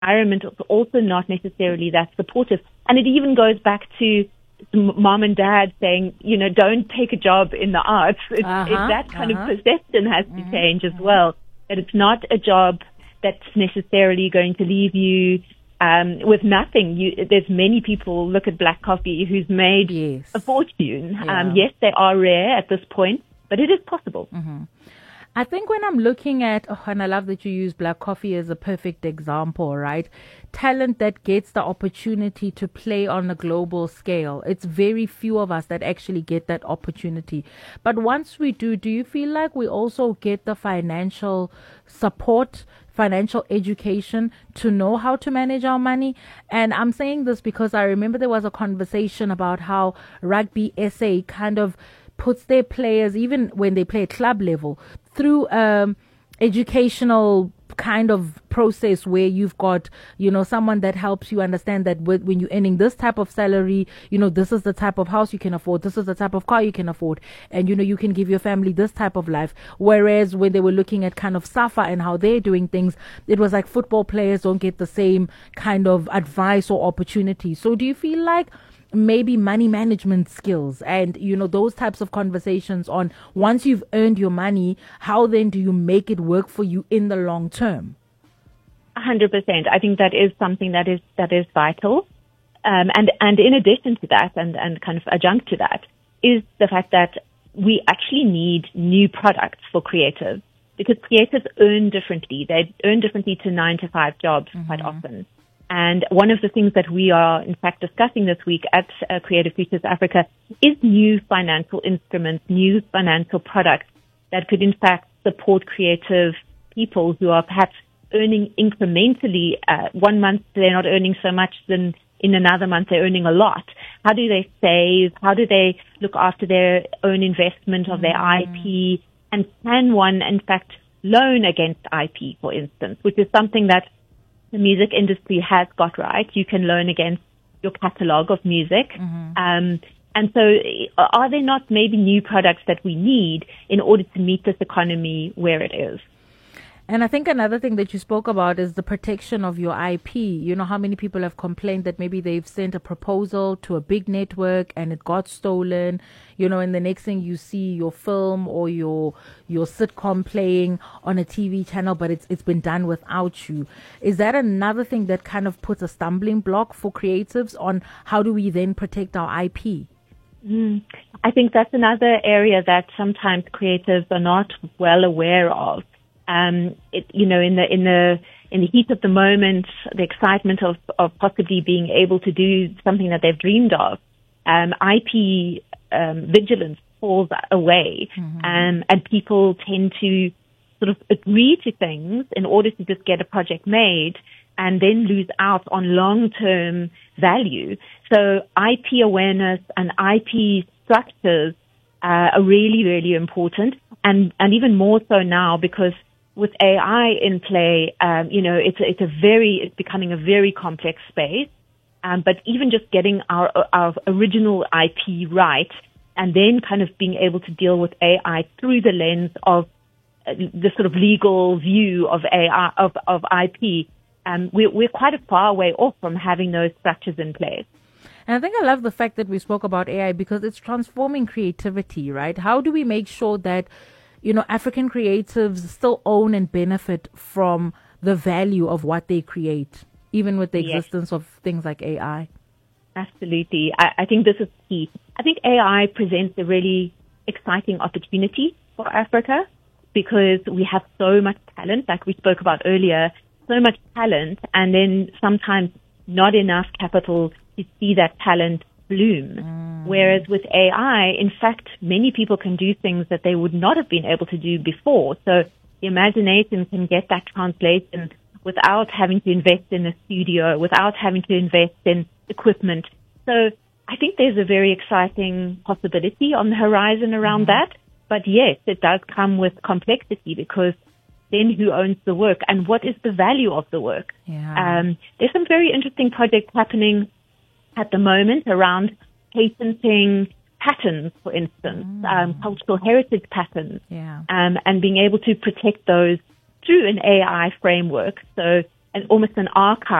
environment is also not necessarily that supportive. And it even goes back to mom and dad saying, don't take a job in the arts. That kind of perception has to change as well. That it's not a job that's necessarily going to leave you with nothing. There's many people, look at black coffee, who's made a fortune. Yeah. Yes, they are rare at this point, but it is possible. Mm-hmm. I think when I'm looking at, and I love that you use black coffee as a perfect example, right? Talent that gets the opportunity to play on a global scale. It's very few of us that actually get that opportunity. But once we do you feel like we also get the financial support, financial education to know how to manage our money? And I'm saying this because I remember there was a conversation about how Rugby SA kind of puts their players, even when they play at club level, through educational kind of process where you've got, someone that helps you understand that when you're earning this type of salary, this is the type of house you can afford, this is the type of car you can afford, and you can give your family this type of life. Whereas when they were looking at kind of SAFA and how they're doing things, it was like football players don't get the same kind of advice or opportunity. So do you feel like maybe money management skills and, those types of conversations on once you've earned your money, how then do you make it work for you in the long term? 100%. I think that is something that is vital. And in addition to that and kind of adjunct to that is the fact that we actually need new products for creatives because creatives earn differently. They earn differently to 9-to-5 jobs quite often. And one of the things that we are, in fact, discussing this week at Creative Futures Africa is new financial instruments, new financial products that could, in fact, support creative people who are perhaps earning incrementally. 1 month they're not earning so much, then in another month they're earning a lot. How do they save? How do they look after their own investment of their IP? And can one, in fact, loan against IP, for instance, which is something that the music industry has got right. You can loan against your catalog of music. And so are there not maybe new products that we need in order to meet this economy where it is? And I think another thing that you spoke about is the protection of your IP. How many people have complained that maybe they've sent a proposal to a big network and it got stolen, and the next thing you see your film or your sitcom playing on a TV channel, but it's been done without you. Is that another thing that kind of puts a stumbling block for creatives on how do we then protect our IP? I think that's another area that sometimes creatives are not well aware of. In the heat of the moment, the excitement of possibly being able to do something that they've dreamed of, IP vigilance falls away, and people tend to sort of agree to things in order to just get a project made and then lose out on long-term value. So IP awareness and IP structures are really, really important, and even more so now because with AI in play, it's becoming a very complex space. But even just getting our original IP right, and then kind of being able to deal with AI through the lens of the sort of legal view of AI of IP, we're quite a far way off from having those structures in place. And I think I love the fact that we spoke about AI because it's transforming creativity, right? How do we make sure that African creatives still own and benefit from the value of what they create, even with the existence of things like AI? Absolutely. I think this is key. I think AI presents a really exciting opportunity for Africa because we have so much talent, like we spoke about earlier, so much talent, and then sometimes not enough capital to see that talent bloom. Whereas with AI, in fact, many people can do things that they would not have been able to do before. So the imagination can get that translation without having to invest in a studio, without having to invest in equipment. So I think there's a very exciting possibility on the horizon around that. But yes, it does come with complexity because then who owns the work and what is the value of the work? There's some very interesting projects happening at the moment around patenting patterns, for instance, cultural heritage patterns, and being able to protect those through an AI framework. So almost an archive